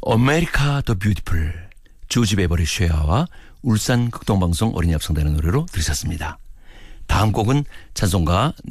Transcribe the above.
아메리카 더 뷰티풀 조지 베버리 쉐아와 울산 극동방송 어린이합성단의 노래로 들으셨습니다. 다음 곡은 찬송가